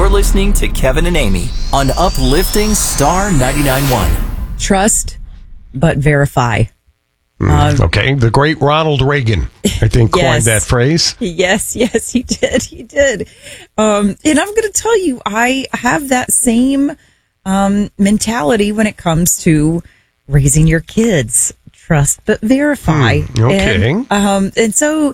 You're listening to Kevin and Amy on Uplifting Star 99.1. Trust, but verify. Okay, the great Ronald Reagan, I think, coined that phrase. Yes, he did. He did. And I'm going to tell you, I have that same mentality when it comes to raising your kids. Trust, but verify. Okay. And so,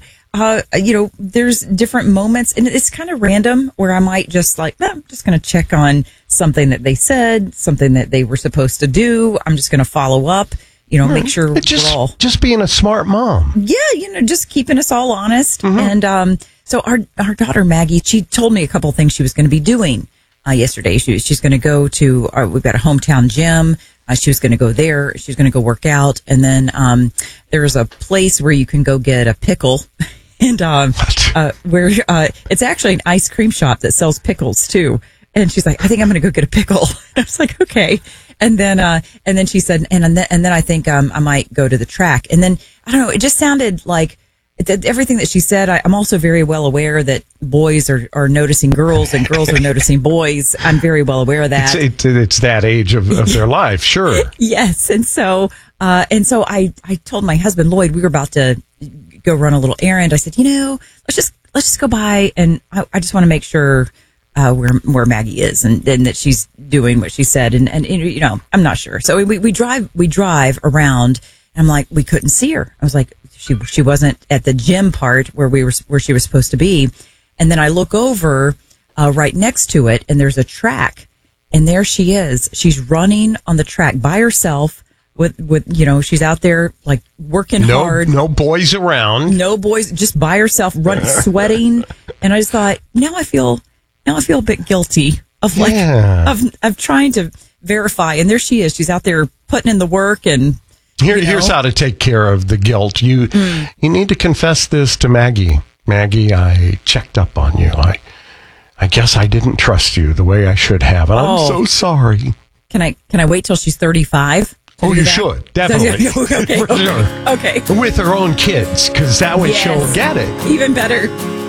there's different moments, and it's kind of random where I might just I'm just going to check on something that they said, something that they were supposed to do. I'm just going to follow up. Make sure we're all just being a smart mom. Yeah, just keeping us all honest. And so our daughter Maggie, she told me a couple of things she was going to be doing yesterday. She's going to go to we've got a hometown gym. She was going to go there. She's going to go work out, and then there's a place where you can go get a pickle, and where it's actually an ice cream shop that sells pickles too. And she's like, I think I'm going to go get a pickle. I was like, okay. And then she said, and then I think I might go to the track. And then I don't know. It just sounded like everything that she said. I'm also very well aware that boys are noticing girls and girls are noticing boys. I'm very well aware of that. It's that age of their life, sure. Yes, and so I told my husband Lloyd we were about to go run a little errand. I said, let's just go by, and I just want to make sure where Maggie is and that she's doing what she said, and I'm not sure. So we drive around. And I'm like, we couldn't see her. I was like, she wasn't at the gym part where she was supposed to be. And then I look over right next to it, and there's a track, and there she is. She's running on the track by herself with she's out there like working hard. No boys around. No boys, just by herself, running, sweating. And I just thought, now I feel a bit guilty of of trying to verify. And there she is. She's out there putting in the work. And here's how to take care of the guilt. You need to confess this to Maggie. Maggie, I checked up on you. I guess I didn't trust you the way I should have. And I'm so sorry. Can I wait till she's 35? Oh, you should. Definitely. Okay. For sure. Okay. With her own kids, because that way she'll get it. Even better.